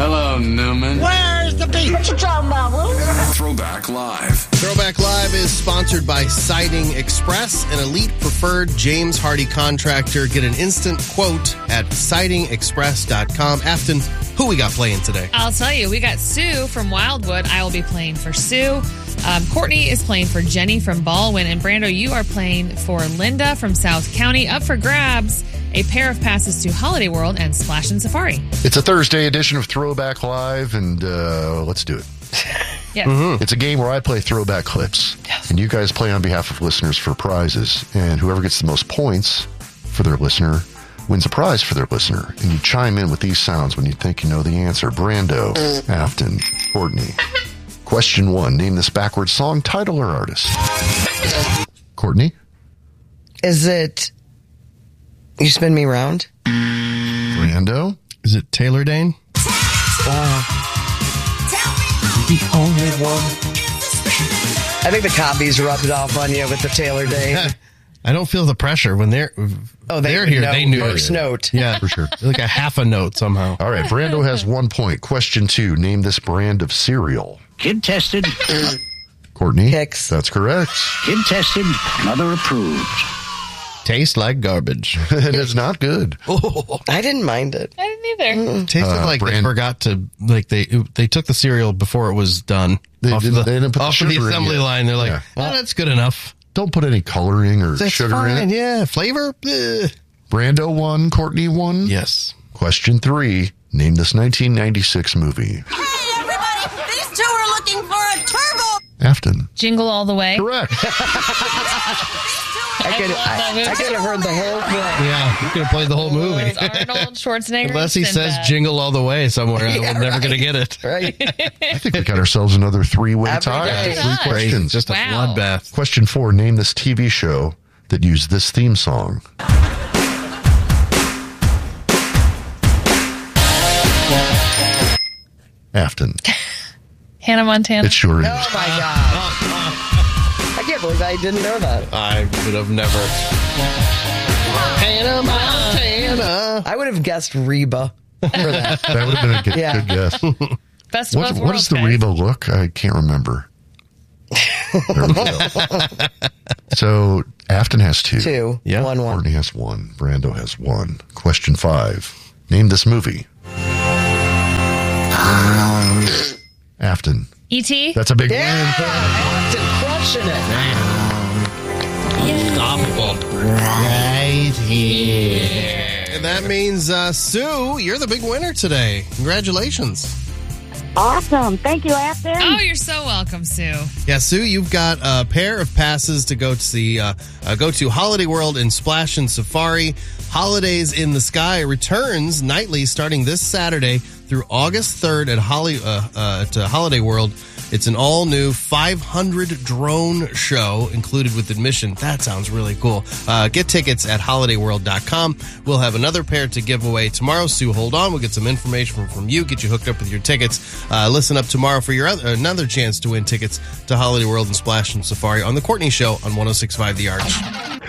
Hello, Newman. Where's the beach? What you talking about, Will? Throwback Live. Throwback Live is sponsored by Siding Express, an elite preferred James Hardy contractor. Get an instant quote at sidingexpress.com. Afton, who we got playing today? I'll tell you, we got Sue from Wildwood. I will be playing for Sue. Courtney is playing for Jenny from Baldwin. And Brando, you are playing for Linda from South County. Up for grabs, a pair of passes to Holiday World and Splash and Safari. It's a Thursday edition of Throwback Live, and let's do it. Yes. Mm-hmm. It's a game where I play throwback clips, and you guys play on behalf of listeners for prizes, and whoever gets the most points for their listener wins a prize for their listener. And you chime in with these sounds when you think you know the answer. Brando, Afton, Courtney. Question 1. Name this backwards song, title, or artist. Courtney? Is it You Spin Me Round? Brando? Is it Taylor Dane? The only one. I think the copies rubbed off on you with the Taylor Dane. I don't feel the pressure when they're here. Know they knew first it. note. Yeah, for sure. Like a half a note somehow. All right, Brando has 1 point. Question 2. Name this brand of cereal. Kid tested, Courtney? Kicks. That's correct. kid tested, mother approved. Tastes like garbage. It is not good. I didn't mind it. I didn't either. Tasted like they forgot to, like they took the cereal before it was done. They off didn't put the off of sugar the in assembly yet. line. They're like, Yeah. oh, that's good enough. Don't put any coloring or That's sugar fine. in it. Yeah, flavor. Brando 1, Courtney 1. Yes. Question 3. Name this 1996 movie. Hey, everybody! These two are looking for a turbo! Afton. Jingle All the Way. Correct. I could have heard the whole thing. Yeah, you could have played the whole movie. It was Arnold Schwarzenegger. Unless he and says Sinbad. jingle all the way somewhere. I'm never going to get it. Right? I think we got ourselves another 3-way Every tie. day. Three questions. Just a Wow. bloodbath. Question 4. Name this TV show that used this theme song. Afton. Hannah Montana. It sure is. Oh my God. I can't believe I didn't know that. I would have never. Hannah Montana. I would have guessed Reba for that. That would have been a good, Yeah. good guess. Best of both What worlds, is the guys. Reba look? I can't remember. There we go. So, Afton has 2. 2. Yeah. 1. Courtney has 1. Brando has 1. Question 5. Name this movie. Afton. E.T. That's a big Yeah. win. Afton crushing it. Unstoppable. Right here. And that means, Sue, you're the big winner today. Congratulations. Awesome. Thank you, Afton. Oh, you're so welcome, Sue. Yeah, Sue, you've got a pair of passes to go to see, go to Holiday World and Splash and Safari. Holidays in the Sky returns nightly starting this Saturday through August 3rd at Holiday World. It's an all-new 500 drone show included with admission. That sounds really cool. Get tickets at holidayworld.com. We'll have another pair to give away tomorrow. Sue, hold on. We'll get some information from you, get you hooked up with your tickets. Listen up tomorrow for your another chance to win tickets to Holiday World and Splash and Safari on The Courtney Show on 106.5 The Arch.